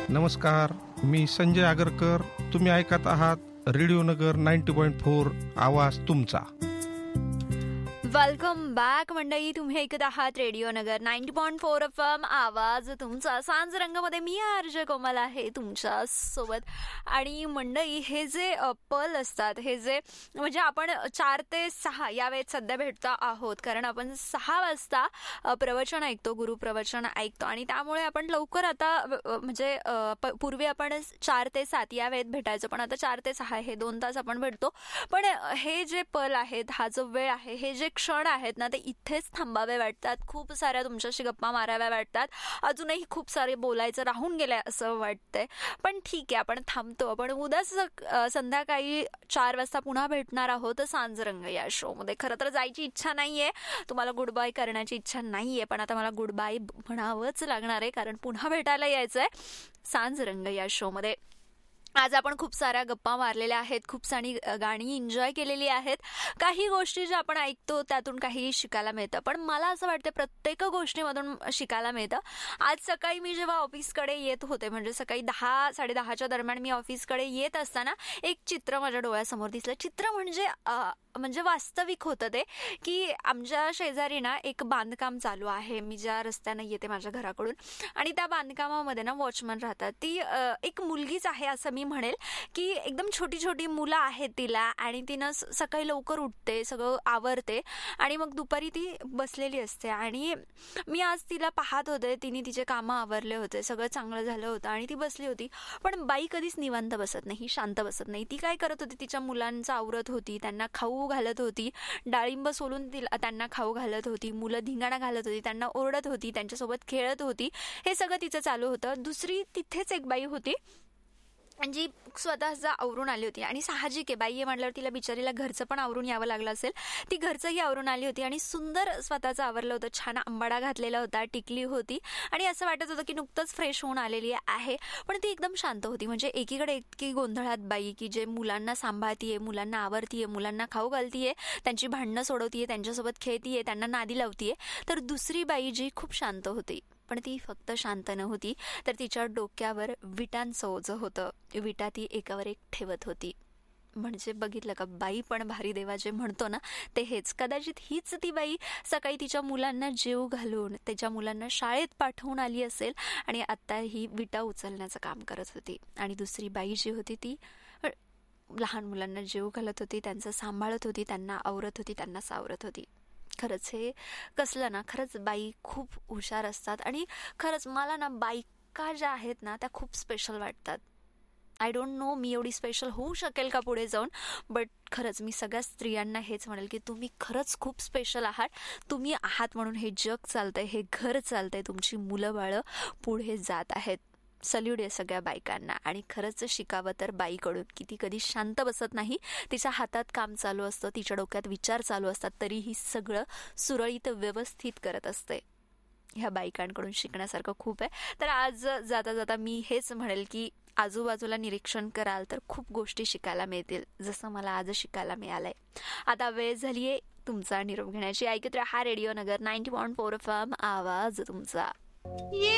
नमस्कार, मी संजय आगरकर. तुम्ही ऐकत आहात रेडिओ नगर 90.4 आवाज तुमचा. वेलकम बॅक मंडळी. तुम्ही ऐकत आहात रेडिओ नगर 90.4 FM आवाज तुमचा. सांज रंगामध्ये मी आरजे कोमल आहे तुमच्या सोबत. आणि मंडळी, हे जे पल असतात, हे जे म्हणजे आपण 4 ते 6 या वेळेत सध्या भेटतो आहोत, कारण आपण 6 वाजता प्रवचन ऐकतो, गुरुप्रवचन ऐकतो. आणि त्यामुळे आपण लवकर आता म्हणजे पूर्वी आपण 4 ते 7 या वेळेत भेटायचो, पण आता 4 ते 6 हे 2 तास आपण भेटतो. पण हे जे पल आहेत, हा जो वेळ आहे, हे जे क्षण आहेत ना, ते इथेच थांबावे वाटतात. खूप साऱ्या तुमच्याशी गप्पा माराव्या वाटतात. अजूनही खूप सारे बोलायचं राहून गेलंय असं वाटतंय, पण ठीक आहे, आपण थांबतो. आपण उद्याच संध्याकाळी 4 वाजता पुन्हा भेटणार आहोत सांजरंग या शो मध्ये. खरं तर जायची इच्छा नाहीये, तुम्हाला गुड बाय करण्याची इच्छा नाहीये, पण आता मला गुड बाय म्हणावंच लागणार आहे, कारण पुन्हा भेटायला यायचंय सांजरंग या शो मध्ये. आज आपण खूप साऱ्या गप्पा मारलेल्या आहेत, खूप सारी गाणी एन्जॉय केलेली आहेत. काही गोष्टी ज्या आपण ऐकतो त्यातून काही शिकायला मिळतं, पण मला असं वाटतं प्रत्येक गोष्टीमधून शिकायला मिळतं. आज सकाळी मी जेव्हा ऑफिसकडे येत होते, म्हणजे सकाळी 10-10:30च्या दरम्यान मी ऑफिसकडे येत असताना एक चित्र माझ्या डोळ्यासमोर दिसलं. चित्र म्हणजे वास्तविक होतं ते, की आमच्या शेजारी ना एक बांधकाम चालू आहे. मी ज्या रस्त्यानं येते माझ्या घराकडून, आणि त्या बांधकामामध्ये ना वॉचमन राहतात. ती एक मुलगीच आहे असं मी म्हणेल, की एकदम छोटी छोटी मुलं आहेत तिला, आणि तिनं सकाळी लवकर उठते, सगळं आवरते, आणि मग दुपारी ती बसलेली असते. आणि मी आज तिला पाहत होते, तिने तिचे कामं आवरले होते, सगळं चांगलं झालं होतं, आणि ती बसली होती. पण बाई कधीच निवांत बसत नाही, शांत बसत नाही. ती काय करत होती, तिच्या मुलांचं आवरत होती, त्यांना खाऊ घालत होती, डाळिंब सोलून त्यांना खाऊ घालत होती, मुलं धिंगाणा घालत होती, त्यांना ओरडत होती, त्यांच्यासोबत खेळत होती. हे सगळं तिचं चालू होतं. दुसरी तिथेच एक बाई होती जी स्वतःचा आवरून आली होती, आणि साहजिक आहे, बाई आहे म्हटल्यावर तिला बिचारीला घरचं पण आवरून यावं लागलं असेल. ती घरचंही आवरून आली होती आणि सुंदर स्वतःचं आवरलं होतं, छान आंबाडा घातलेला होता, टिकली होती, आणि असं वाटत होतं की नुकतंच फ्रेश होऊन आलेली आहे. पण ती एकदम शांत होती. म्हणजे एकीकडे इतकी गोंधळात बाई, की जे मुलांना सांभाळतीये, मुलांना आवरतीये, मुलांना खाऊ घालतीये, त्यांची भांडणं सोडवतीये, त्यांच्यासोबत खेळतीये, त्यांना नादी लावतीये. तर दुसरी बाई जी खूप शांत होती, पण ती फक्त शांत नव्हती, तर तिच्या डोक्यावर विटांचं ओझं होतं. विटा ती एकावर एक ठेवत होती. म्हणजे बघितलं का, बाई पण भारी देवा जे म्हणतो ना, ते हेच. कदाचित हीच ती बाई सकाळी तिच्या मुलांना जेव घालून, त्याच्या मुलांना शाळेत पाठवून आली असेल, आणि आता ही विटा उचलण्याचं काम करत होती. आणि दुसरी बाई जी होती ती लहान मुलांना जेव घालत होती, त्यांचं सांभाळत होती, त्यांना आवरत होती, त्यांना सावरत होती. खरंच हे कसलं ना, खरंच बाई खूप हुशार असतात. आणि खरंच मला ना बायका ज्या आहेत ना, त्या खूप स्पेशल वाटतात. आय डोंट नो मी एवढी स्पेशल होऊ शकेल का पुढे जाऊन, बट खरंच मी सगळ्या स्त्रियांना हेच म्हणेल की तुम्ही खरंच खूप स्पेशल आहात. तुम्ही आहात म्हणून हे जग चालतंय, हे घर चालतंय, तुमची मुलं बाळं पुढे जात आहेत. सल्यूट आहे सगळ्या बायकांना. आणि खरंच शिकावं तर बाईकडून, की ती कधी शांत बसत नाही. तिच्या हातात काम चालू असतं, तिच्या डोक्यात विचार चालू असतात, तरीही सगळं सुरळीत व्यवस्थित करत असते. ह्या बायकांकडून शिकण्यासारखं खूप आहे. तर आज जाता जाता मी हेच म्हणेल की आजूबाजूला निरीक्षण कराल तर खूप गोष्टी शिकायला मिळतील, जसं मला आज शिकायला मिळालंय. आता वेळ झालीये तुमचा निरोप घेण्याची. ऐकत राहा रेडिओ नगर 90.4 FM आवाज तुमचा.